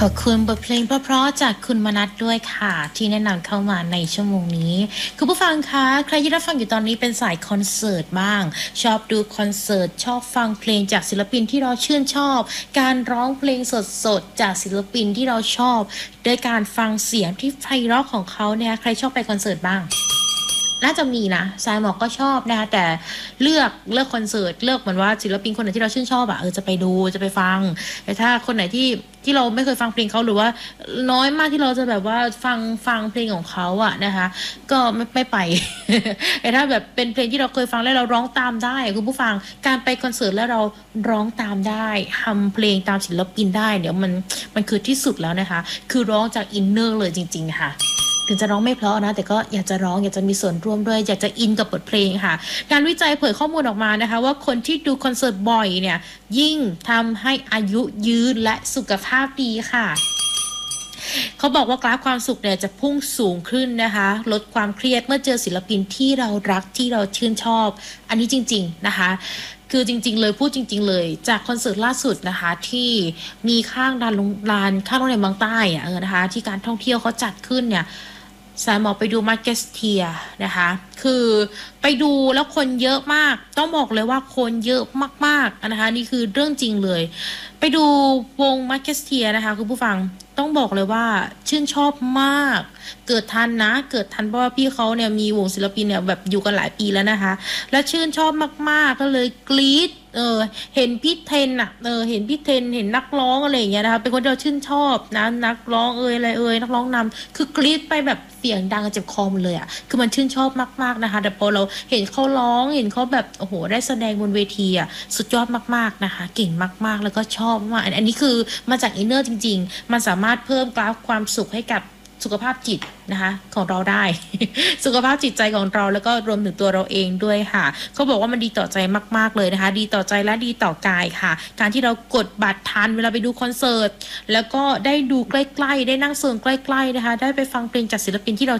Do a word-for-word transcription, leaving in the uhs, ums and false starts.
ขอบคุณบทเพลงเพราะๆจากคุณมนัสด้วยค่ะที่แนะนำเข้ามาในชั่วโมงนี้คุณผู้ฟังคะใครที่รับฟังอยู่ตอนนี้เป็นสายคอนเสิร์ตบ้างชอบดูคอนเสิร์ตชอบฟังเพลงจากศิลปินที่เราชื่นชอบการร้องเพลงสดๆจากศิลปินที่เราชอบโดยการฟังเสียงที่ไพเราะของเขาเนี่ยใครชอบไปคอนเสิร์ตบ้างน่าจะมีนะสายหมอกก็ชอบนะคะแต่เลือกเลือกคอนเสิร์ตเลือกเหมือนว่าศิลปินคนไหนที่เราชื่นชอบอะเออจะไปดูจะไปฟังแต่ถ้าคนไหนที่ที่เราไม่เคยฟังเพลงเขาหรือว่าน้อยมากที่เราจะแบบว่าฟังฟังเพลงของเขาอะนะคะก็ไม่ไม่ไป แต่ถ้าแบบเป็นเพลงที่เราเคยฟังแล้วเราร้องตามได้คุณผู้ฟังการไปคอนเสิร์ตแล้วเราร้องตามได้ทำเพลงตามศิลปินได้เดี๋ยวมันมันคือที่สุดแล้วนะคะคือร้องจากอินเนอร์เลยจริงๆค่ะถึงจะร้องไม่เพราะนะแต่ก็อยากจะร้องอยากจะมีส่วนร่วมด้วยอยากจะอินกับบทเพลงค่ะการวิจัยเผยข้อมูลออกมานะคะว่าคนที่ดูคอนเสิร์ตบ่อยเนี่ยยิ่งทำให้อายุยืนและสุขภาพดีค่ะเขาบอกว่ากราฟความสุขเนี่ยจะพุ่งสูงขึ้นนะคะลดความเครียดเมื่อเจอศิลปินที่เรารักที่เราชื่นชอบอันนี้จริงๆนะคะคือจริงๆเลยพูดจริงๆเลยจากคอนเสิร์ตล่าสุดนะคะที่มีข้างลานลานข้างโรงแรมบางใต้อะเออนะคะที่การท่องเที่ยวเขาจัดขึ้นเนี่ยสายหมอไปดูมาร์เก็สเทียนะคะคือไปดูแล้วคนเยอะมากต้องบอกเลยว่าคนเยอะมากๆนะคะนี่คือเรื่องจริงเลยไปดูวงมาร์เก็สเทียนะคะคุณผู้ฟังต้องบอกเลยว่าชื่นชอบมากเกิดทันนะเกิดทันเพราะว่าพี่เขาเนี่ยมีวงศิลปินเนี่ยแบบอยู่กันหลายปีแล้วนะคะและชื่นชอบมากๆก็เลยกรี๊ดเออเห็นพี่เทนอ่ะเออเห็นพี่เทนเห็นนักร้องอะไรอย่างเงี้ยนะคะเป็นคนที่เราชื่นชอบนะนักร้องเอ่ยอะไรเอ่ยนักร้องนำคือกรี๊ดไปแบบเสียงดังเจ็บคอหมดเลยอ่ะคือมันชื่นชอบมากๆนะคะแต่พอเราเห็นเขาร้องเห็นเขาแบบโอ้โหได้แสดงบนเวทีอ่ะสุดยอดมากๆนะคะเก่งมากๆแล้วก็ชอบมากอันนี้คือมาจากอินเนอร์จริงๆมันสามารถเพิ่มกราฟความสุขให้กับสุขภาพจิตนะคะของเราได้ สุขภาพจิตใจของเราแล้วก็รวมถึงตัวเราเองด้วยค่ะเขาบอกว่ามันดีต่อใจมากๆเลยนะคะดีต่อใจและดีต่อกายค่ะการที่เรากดบัตรทันเวลาไปดูคอนเสิร์ตแล้วก็ได้ดูใกล้ๆได้นั่งโซนใกล้ๆนะคะได้ไปฟังเพลงจากศิลปินที่เรา